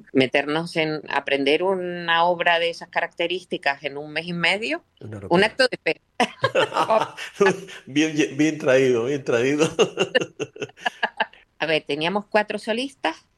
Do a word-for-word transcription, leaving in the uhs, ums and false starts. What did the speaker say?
Meternos en aprender una obra de esas características en un mes y medio, Una un locura. acto de fe. Bien, bien traído, bien traído. A ver, teníamos cuatro solistas